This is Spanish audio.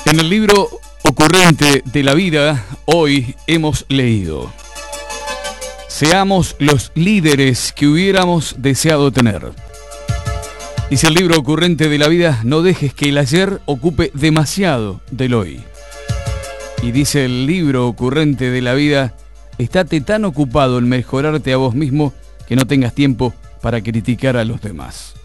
En el libro ocurrente de la vida, hoy hemos leído: seamos los líderes que hubiéramos deseado tener. Dice el libro ocurrente de la vida: no dejes que el ayer ocupe demasiado del hoy. Y dice el libro ocurrente de la vida: estate tan ocupado en mejorarte a vos mismo que no tengas tiempo para criticar a los demás.